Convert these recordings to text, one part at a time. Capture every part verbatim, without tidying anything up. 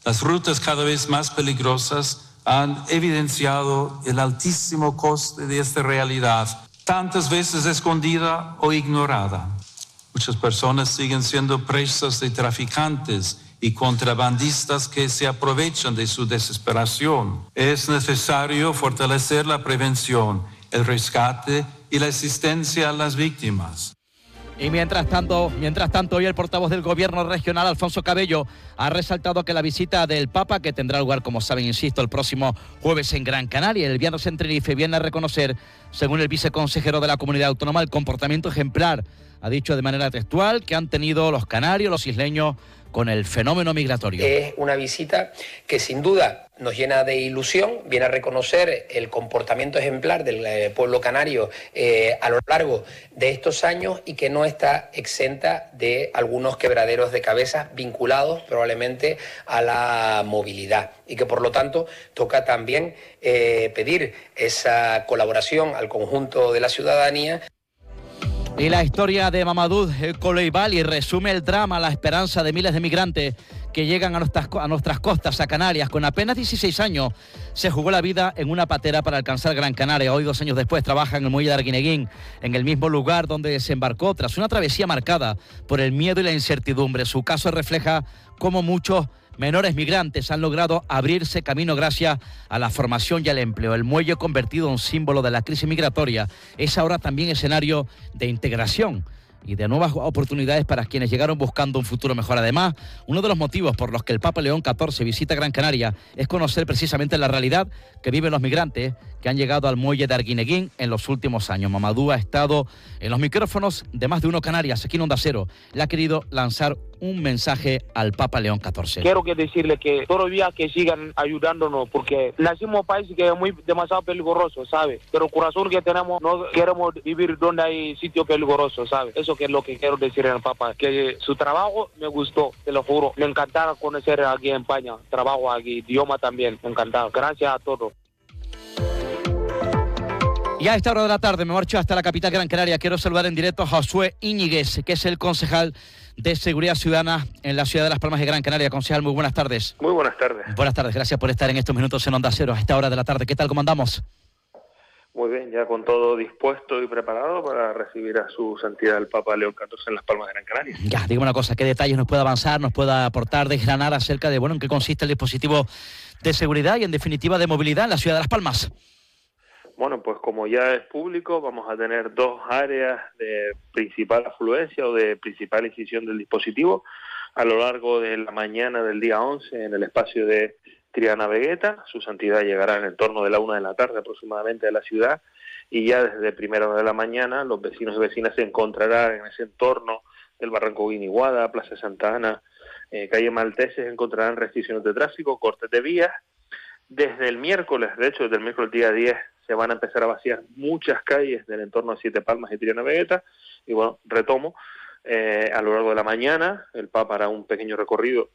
Las rutas cada vez más peligrosas han evidenciado el altísimo coste de esta realidad, tantas veces escondida o ignorada. Muchas personas siguen siendo presas de traficantes y contrabandistas que se aprovechan de su desesperación. Es necesario fortalecer la prevención, el rescate y la asistencia a las víctimas. Y mientras tanto, mientras tanto, hoy el portavoz del Gobierno regional, Alfonso Cabello, ha resaltado que la visita del Papa, que tendrá lugar, como saben, insisto, el próximo jueves en Gran Canaria y el viernes en Tenerife, viene a reconocer, según el viceconsejero de la Comunidad Autónoma, el comportamiento ejemplar, ha dicho de manera textual, que han tenido los canarios, los isleños, con el fenómeno migratorio. Es una visita que sin duda nos llena de ilusión, viene a reconocer el comportamiento ejemplar del eh, pueblo canario eh, a lo largo de estos años y que no está exenta de algunos quebraderos de cabeza vinculados probablemente a la movilidad y que por lo tanto toca también eh, pedir esa colaboración al conjunto de la ciudadanía. Y la historia de Mamadou Coulibaly resume el drama, la esperanza de miles de migrantes que llegan a nuestras, a nuestras costas, a Canarias. Con apenas dieciséis años se jugó la vida en una patera para alcanzar Gran Canaria. Hoy, dos años después, trabaja en el muelle de Arguineguín, en el mismo lugar donde desembarcó tras una travesía marcada por el miedo y la incertidumbre. Su caso refleja cómo muchos menores migrantes han logrado abrirse camino gracias a la formación y al empleo. El muelle, convertido en símbolo de la crisis migratoria, es ahora también escenario de integración y de nuevas oportunidades para quienes llegaron buscando un futuro mejor. Además, uno de los motivos por los que el Papa León catorce visita Gran Canaria es conocer precisamente la realidad que viven los migrantes que han llegado al muelle de Arguineguín en los últimos años. Mamadou ha estado en los micrófonos de Más de Uno Canarias, aquí en Onda Cero. Le ha querido lanzar un mensaje al Papa León catorce. Quiero que decirle que todavía que sigan ayudándonos, porque nacimos en un país que es muy demasiado peligroso, ¿sabe? Pero el corazón que tenemos, no queremos vivir donde hay sitio peligroso, ¿sabe? Eso que es lo que quiero decirle al Papa, que su trabajo me gustó, te lo juro. Me encantaba conocer aquí en España, trabajo aquí, idioma también, me encantaba. Gracias a todos. Y a esta hora de la tarde me marcho hasta la capital Gran Canaria. Quiero saludar en directo a Josué Íñiguez, que es el concejal de Seguridad Ciudadana en la ciudad de Las Palmas de Gran Canaria. Concejal, muy buenas tardes. Muy buenas tardes. Buenas tardes, gracias por estar en estos minutos en Onda Cero a esta hora de la tarde. ¿Qué tal, cómo andamos? Muy bien, ya con todo dispuesto y preparado para recibir a su santidad el Papa León catorce en Las Palmas de Gran Canaria. Ya, dígame una cosa, ¿qué detalles nos puede avanzar, nos puede aportar, desgranar acerca de, bueno, en qué consiste el dispositivo de seguridad y, en definitiva, de movilidad en la ciudad de Las Palmas? Bueno, pues como ya es público, vamos a tener dos áreas de principal afluencia o de principal incisión del dispositivo a lo largo de la mañana del día once en el espacio de Triana Vegueta. Su santidad llegará en el torno de la una de la tarde aproximadamente a la ciudad y ya desde primera hora de la mañana los vecinos y vecinas se encontrarán en ese entorno del Barranco Guiniguada, Plaza Santa Ana, eh, calle Malteses, encontrarán restricciones de tráfico, cortes de vías. Desde el miércoles, de hecho desde el miércoles día diez, se van a empezar a vaciar muchas calles del entorno de Siete Palmas y Triana Vegueta. Y bueno, retomo, eh, a lo largo de la mañana el Papa hará un pequeño recorrido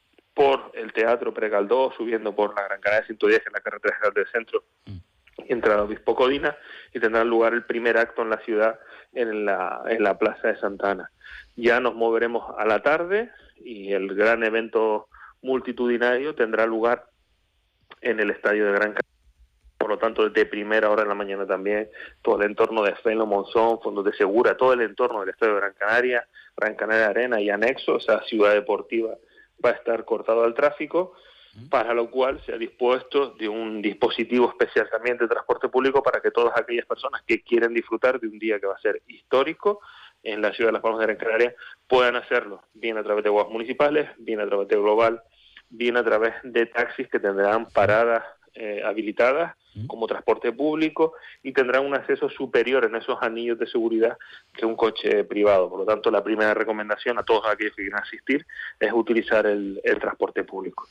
por el Teatro Precaldó, subiendo por la Gran Canaria ciento diez en la carretera general del centro, y entre el Obispo Codina, y tendrá lugar el primer acto en la ciudad, en la, en la Plaza de Santa Ana. Ya nos moveremos a la tarde y el gran evento multitudinario tendrá lugar en el Estadio de Gran Canaria. Por lo tanto, desde primera hora de la mañana también, todo el entorno de Fenlo, Monzón, Fondos de Segura, todo el entorno del Estadio de Gran Canaria, Gran Canaria Arena y anexo, esa ciudad deportiva, va a estar cortado al tráfico, para lo cual se ha dispuesto de un dispositivo especial también de transporte público para que todas aquellas personas que quieren disfrutar de un día que va a ser histórico en la ciudad de Las Palmas de Gran Canaria puedan hacerlo, bien a través de guaguas municipales, bien a través de Global, bien a través de taxis que tendrán paradas eh, habilitadas como transporte público y tendrán un acceso superior en esos anillos de seguridad que un coche privado. Por lo tanto, la primera recomendación a todos aquellos que quieran asistir es utilizar el, el transporte público.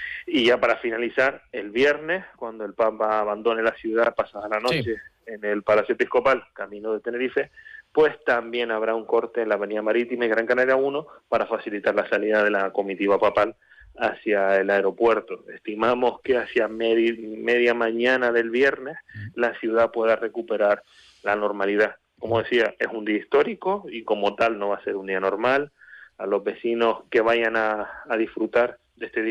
Y ya para finalizar, el viernes, cuando el Papa abandone la ciudad pasada la noche sí. en el Palacio Episcopal, camino de Tenerife, pues también habrá un corte en la Avenida Marítima y Gran Canaria uno para facilitar la salida de la comitiva papal hacia el aeropuerto. Estimamos que hacia media, media mañana del viernes la ciudad pueda recuperar la normalidad. Como decía, es un día histórico y como tal no va a ser un día normal. A los vecinos que vayan a, a disfrutar de este día